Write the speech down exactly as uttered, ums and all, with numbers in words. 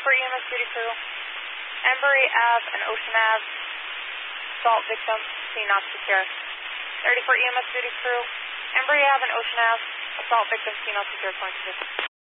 thirty-four E M S duty crew. Embry Ave and Ocean Ave. Assault victim, scene not secure. thirty-four E M S duty crew. Embry Ave and Ocean Ave. Assault victim, scene not secure.